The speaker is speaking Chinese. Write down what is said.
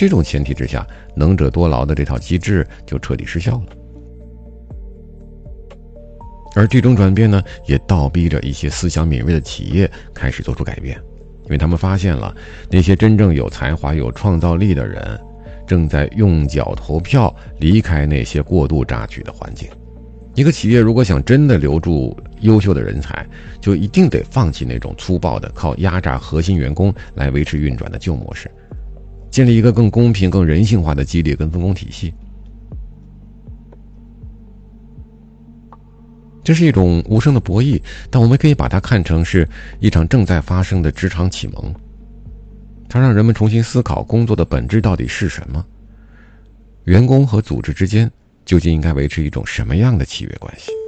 这种前提之下，能者多劳的这套机制就彻底失效了。而这种转变呢，也倒逼着一些思想敏锐的企业开始做出改变，因为他们发现了那些真正有才华、有创造力的人，正在用脚投票，离开那些过度榨取的环境。一个企业如果想真的留住优秀的人才，就一定得放弃那种粗暴的靠压榨核心员工来维持运转的旧模式，建立一个更公平、更人性化的激励跟分工体系。这是一种无声的博弈，但我们可以把它看成是一场正在发生的职场启蒙。它让人们重新思考工作的本质到底是什么，员工和组织之间究竟应该维持一种什么样的契约关系。